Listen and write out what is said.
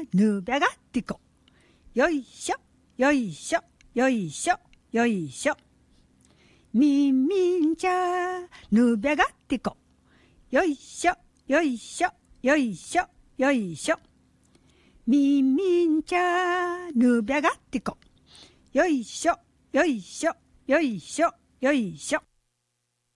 ぬべがってこ。よいしょ、よいしょ、よいしょ、よいしょ。みんみんじゃ、ぬべがってこ。よいしょ、よいしょ、よいしょ、よいしょ。みんみんじゃ、ぬべがってこ。よいしょ、よいしょ、よいしょ、よいしょ。